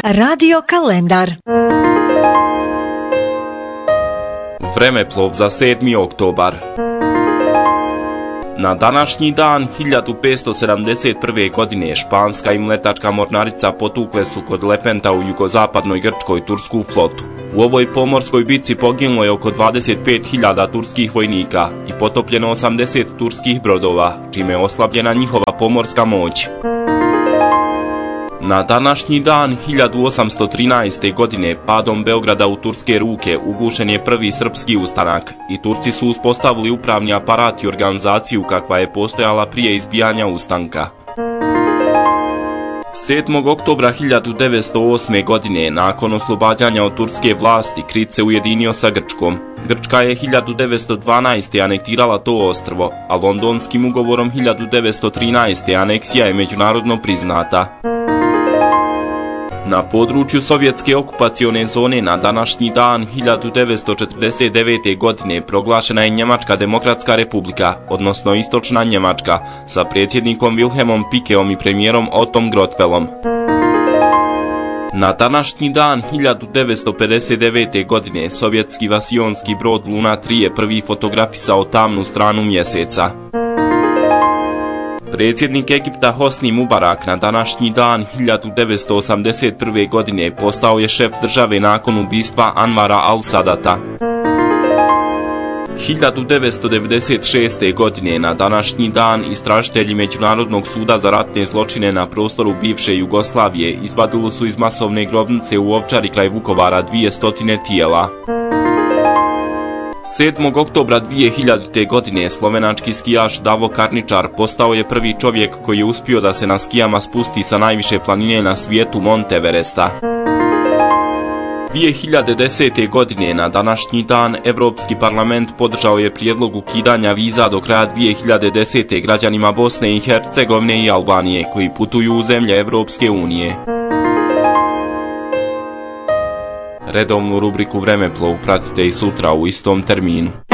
Radio kalendar. Vremeplov za 7. oktobar. Na današnji dan 1571. godine španska i mletačka mornarica potukle su kod Lepenta u jugozapadnoj Grčkoj tursku flotu. U ovoj pomorskoj bitci poginulo je oko 25.000 turskih vojnika i potopljeno 80 turskih brodova, čime je oslabljena njihova pomorska moć. Na današnji dan 1813. godine padom Beograda u turske ruke ugušen je prvi srpski ustanak i Turci su uspostavili upravni aparat i organizaciju kakva je postojala prije izbijanja ustanka. 7. oktobra 1908. godine, nakon oslobađanja od turske vlasti, Krit se ujedinio sa Grčkom. Grčka je 1912. anektirala to ostrvo, a Londonskim ugovorom 1913. aneksija je međunarodno priznata. Na području sovjetske okupacione zone na današnji dan 1949. godine proglašena je Njemačka demokratska republika, odnosno Istočna Njemačka, sa predsjednikom Wilhelmom Pickeom i premijerom Ottom Grottwellom. Na današnji dan 1959. godine sovjetski vasionski brod Luna 3 je prvi fotografisao tamnu stranu mjeseca. Predsjednik Egipta Hosni Mubarak na današnji dan 1981. godine postao je šef države nakon ubistva Anvara al-Sadata. 1996. godine na današnji dan istražitelji Međunarodnog suda za ratne zločine na prostoru bivše Jugoslavije izvadili su iz masovne grobnice u Ovčari kraj Vukovara 200 tijela. 7. oktobra 2000. godine slovenački skijaš Davo Karničar postao je prvi čovjek koji je uspio da se na skijama spusti sa najviše planine na svijetu Monte Everesta. 2010. godine na današnji dan Evropski parlament podržao je prijedlog ukidanja viza do kraja 2010. građanima Bosne i Hercegovine i Albanije koji putuju u zemlje Evropske unije. Redovnu rubriku Vremeplov pratite i sutra u istom terminu.